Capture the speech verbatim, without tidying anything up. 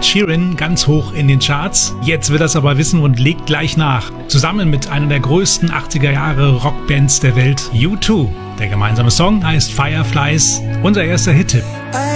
Ed Sheeran ganz hoch in den Charts. Jetzt will er es aber wissen und legt gleich nach. Zusammen mit einer der größten achtziger Jahre Rockbands der Welt, U zwei. Der gemeinsame Song heißt Fireflies, unser erster Hit-Tipp.